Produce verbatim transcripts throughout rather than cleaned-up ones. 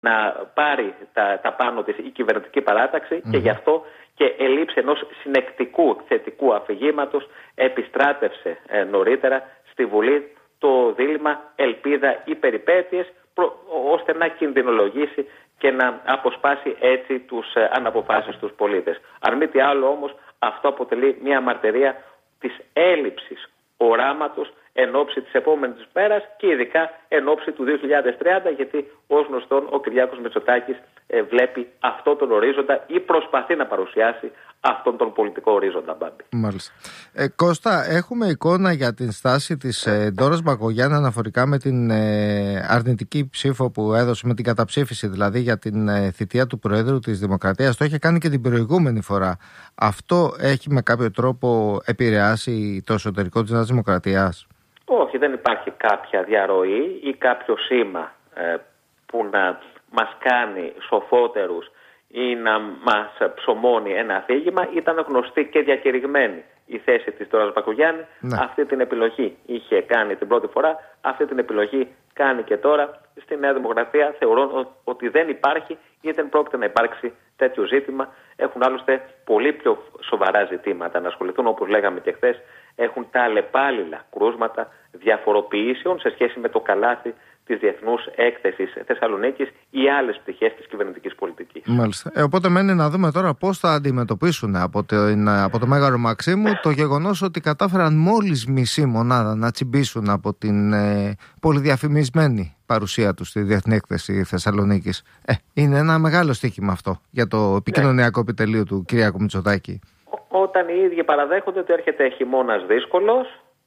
να πάρει τα, τα πάνω της η κυβερνητική παράταξη mm. και γι' αυτό και ελήψη ενός συνεκτικού θετικού αφηγήματος επιστράτευσε ε, νωρίτερα στη Βουλή το δίλημμα ελπίδα ή περιπέτειες, προ, ώστε να κινδυνολογήσει και να αποσπάσει έτσι τους ε, αναποφάσιστους πολίτες. Αν μη τι άλλο όμως, αυτό αποτελεί μια μαρτυρία της έλλειψης οράματος εν ώψη της επόμενης μέρας και ειδικά εν ώψη του δύο χιλιάδες τριάντα, γιατί ως γνωστόν ο Κυριάκος Μητσοτάκης ε, βλέπει αυτό τον ορίζοντα ή προσπαθεί να παρουσιάσει αυτόν τον πολιτικό ορίζοντα, Μπάμπη. Μάλιστα. Ε, Κώστα, έχουμε εικόνα για την στάση της ε, Ντόρας Μπακογιάννη αναφορικά με την ε, αρνητική ψήφο που έδωσε, με την καταψήφιση δηλαδή για την ε, θητεία του Προέδρου της Δημοκρατίας. Το είχε κάνει και την προηγούμενη φορά. Αυτό έχει με κάποιο τρόπο επηρεάσει το εσωτερικό της Νέας Δημοκρατίας? Όχι, δεν υπάρχει κάποια διαρροή ή κάποιο σήμα ε, που να μας κάνει σοφότερους ή να μας ψωμώνει ένα αφήγημα. Ήταν γνωστή και διακηρυγμένη η θέση της Ντόρας Μπακογιάννη. Ναι. Αυτή την επιλογή είχε κάνει την πρώτη φορά, αυτή την επιλογή κάνει και τώρα. Στη Νέα Δημοκρατία θεωρούν ότι δεν υπάρχει ή δεν πρόκειται να υπάρξει τέτοιο ζήτημα. Έχουν άλλωστε πολύ πιο σοβαρά ζητήματα να ασχοληθούν, όπως λέγαμε και χθες. Έχουν τα αλλεπάλληλα κρούσματα διαφοροποιήσεων σε σχέση με το καλάθι της Διεθνούς Έκθεσης Θεσσαλονίκης ή άλλες πτυχές της κυβερνητικής πολιτικής. Μάλιστα. Ε, οπότε μένει να δούμε τώρα πώς θα αντιμετωπίσουν από το, από το Μέγαρο Μαξίμου το γεγονός ότι κατάφεραν μόλις μισή μονάδα να τσιμπήσουν από την ε, πολυδιαφημισμένη παρουσία του στη Διεθνή Έκθεση Θεσσαλονίκης. Ε, είναι ένα μεγάλο στοίχημα αυτό για το επικοινωνιακό ναι. επιτελείο του Κυριάκου Μητσοτάκη. Όταν οι ίδιοι παραδέχονται ότι έρχεται χειμώνας δύσκολος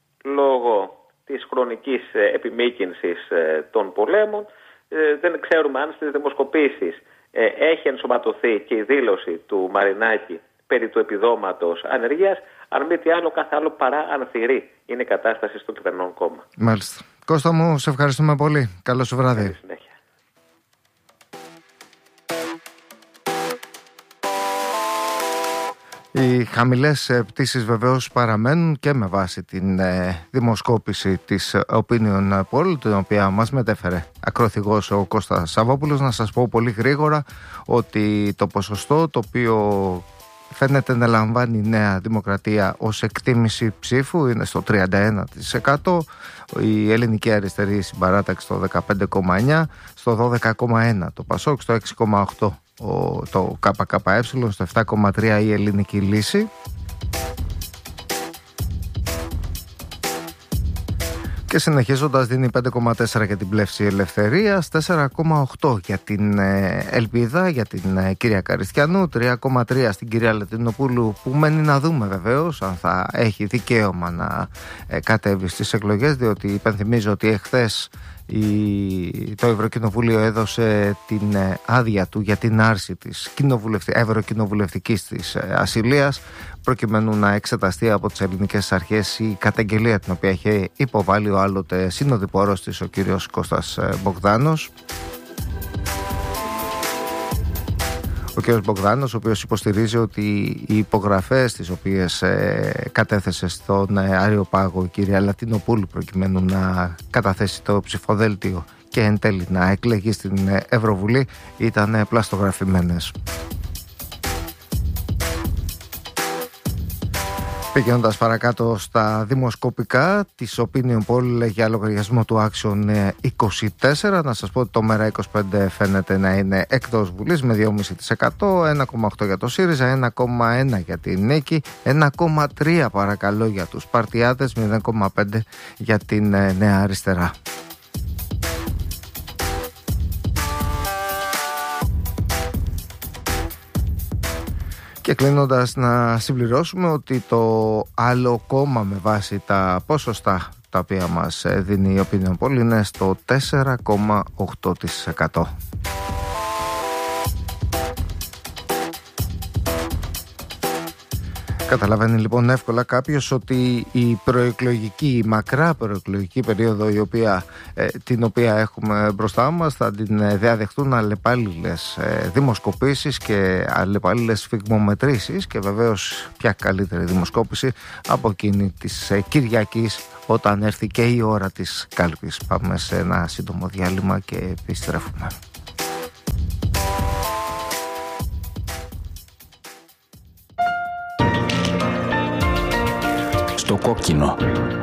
λόγω της χρονικής επιμήκυνσης των πολέμων, δεν ξέρουμε αν στις δημοσκοπήσεις έχει ενσωματωθεί και η δήλωση του Μαρινάκη περί του επιδόματος ανεργίας. Αν μη τι άλλο, κάθε άλλο παρά ανθυρή είναι η κατάσταση στο κυβερνών κόμμα. Μάλιστα. Κώστα μου, σε ευχαριστούμε πολύ. Καλό σου βράδυ. Καλή συνέχεια. Οι χαμηλές πτήσεις βεβαίως παραμένουν και με βάση την ε, δημοσκόπηση της Opinion Poll, την οποία μας μετέφερε ακροθυγός ο Κώστας Σαββόπουλος. Να σας πω πολύ γρήγορα ότι το ποσοστό το οποίο φαίνεται να λαμβάνει η Νέα Δημοκρατία ως εκτίμηση ψήφου είναι στο τριάντα ένα τοις εκατό, η Ελληνική Αριστερή Συμπαράταξη στο δεκαπέντε κόμμα εννιά τοις εκατό, στο δώδεκα κόμμα ένα τοις εκατό το Πασόκ, στο έξι κόμμα οκτώ τοις εκατό το ΚΚΕ, στο επτά κόμμα τρία τοις εκατό η Ελληνική Λύση. Και συνεχίζοντας δίνει πέντε κόμμα τέσσερα για την Πλεύση Ελευθερίας, τέσσερα κόμμα οκτώ για την Ελπίδα, για την κυρία Καριστιανού, τρία κόμμα τρία στην κυρία Λατινοπούλου, που μένει να δούμε βεβαίως αν θα έχει δικαίωμα να κατέβει στις εκλογές, διότι υπενθυμίζω ότι εχθές η, το Ευρωκοινοβούλιο έδωσε την άδεια του για την άρση της ευρωκοινοβουλευτικής της ασυλίας, προκειμένου να εξεταστεί από τις ελληνικές αρχές η καταγγελία την οποία είχε υποβάλει ο άλλοτε συνοδοιπόρος της, ο κύριος Κώστας Μπογδάνος. Ο κ. Μπογδάνος, ο οποίος υποστηρίζει ότι οι υπογραφές τις οποίες ε, κατέθεσε στον ε, Αριοπάγο η κυρία Λατινοπούλου προκειμένου να καταθέσει το ψηφοδέλτιο και εν τέλει να εκλεγεί στην ε, Ευρωβουλή ήταν ε, πλαστογραφημένες. Πηγαίνοντας παρακάτω στα δημοσκοπικά της Opinion Poll για λογαριασμό του Action είκοσι τέσσερα, να σας πω ότι το Μέρα είκοσι πέντε φαίνεται να είναι εκτός Βουλής με δύο κόμμα πέντε τοις εκατό, ένα κόμμα οκτώ για το ΣΥΡΙΖΑ, ένα κόμμα ένα για την Νίκη, ένα κόμμα τρία παρακαλώ για τους Παρτιάτες, μηδέν κόμμα πέντε για την Νέα Αριστερά. Και κλείνοντας να συμπληρώσουμε ότι το άλλο κόμμα με βάση τα ποσοστά τα οποία μας δίνει η Opinion Poll είναι στο τέσσερα κόμμα οκτώ τοις εκατό. Καταλαβαίνει λοιπόν εύκολα κάποιος ότι η προεκλογική, η μακρά προεκλογική περίοδο η οποία, ε, την οποία έχουμε μπροστά μας θα την διαδεχτούν αλλεπάλληλες ε, δημοσκοπήσεις και αλλεπάλληλες σφιγμομετρήσεις, και βεβαίως ποια καλύτερη δημοσκόπηση από εκείνη της ε, Κυριακής, όταν έρθει και η ώρα της κάλπης. Πάμε σε ένα σύντομο διάλειμμα και επιστρέφουμε. κόκκινο.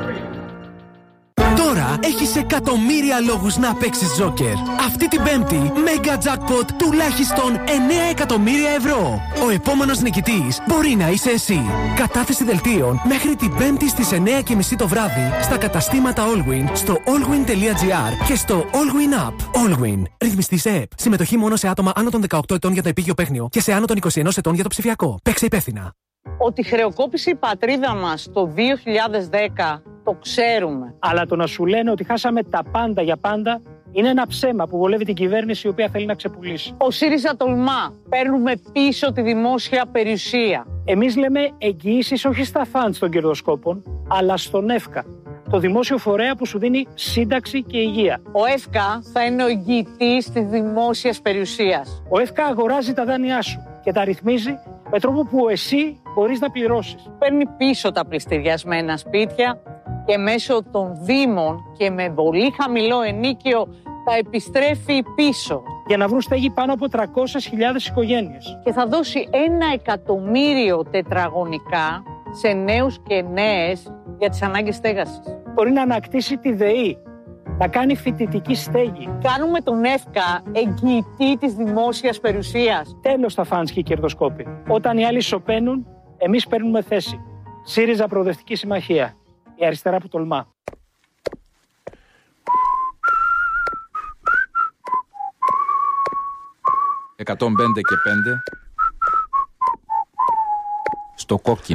Τώρα έχεις εκατομμύρια λόγους να παίξεις Joker. Αυτή την Πέμπτη, Mega Jackpot τουλάχιστον εννέα εκατομμύρια ευρώ. Ο επόμενος νικητής μπορεί να είσαι εσύ. Κατάθεση δελτίων μέχρι την Πέμπτη στις εννέα και μισή το βράδυ στα καταστήματα Allwyn, στο allwyn τελεία gr και στο Allwyn App. Allwyn. Ρυθμιστή σε ΕΠ. Συμμετοχή μόνο σε άτομα άνω των δεκαοκτώ ετών για το επίγειο παίχνιο και σε άνω των είκοσι ένα ετών για το ψηφιακό. Παίξε υπεύθυνα. Ότι χρεοκόπησε η πατρίδα μας το δύο χιλιάδες δέκα, το ξέρουμε. Αλλά το να σου λένε ότι χάσαμε τα πάντα για πάντα είναι ένα ψέμα που βολεύει την κυβέρνηση η οποία θέλει να ξεπουλήσει. Ο ΣΥΡΙΖΑ τολμά. Παίρνουμε πίσω τη δημόσια περιουσία. Εμείς λέμε εγγυήσεις όχι στα φαντς των κερδοσκόπων, αλλά στον ΕΦΚΑ, το δημόσιο φορέα που σου δίνει σύνταξη και υγεία. Ο ΕΦΚΑ θα είναι ο εγγυητής της δημόσιας περιουσίας. Ο ΕΦΚΑ αγοράζει τα δάνειά σου και τα ρυθμίζει με τρόπο που εσύ μπορείς να πληρώσεις. Παίρνει πίσω τα πληστηριασμένα σπίτια και μέσω των δήμων και με πολύ χαμηλό ενίκιο τα επιστρέφει πίσω. Για να βρουν στέγη πάνω από τριακόσιες χιλιάδες οικογένειες. Και θα δώσει ένα εκατομμύριο τετραγωνικά σε νέους και νέες για τις ανάγκες στέγασης. Μπορεί να ανακτήσει τη ΔΕΗ, να κάνει φοιτητική στέγη. Κάνουμε τον ΕΦΚΑ εγγυητή της δημόσιας περιουσίας. Τέλος τα φαντς και οι κερδοσκόποι. Όταν οι άλλοι σωπαίνουν, εμείς παίρνουμε θέση. ΣΥΡΙΖΑ Προοδευτική Συμμαχία. Η αριστερά που τολμά. εκατόν πέντε και πέντε στο κόκκινο.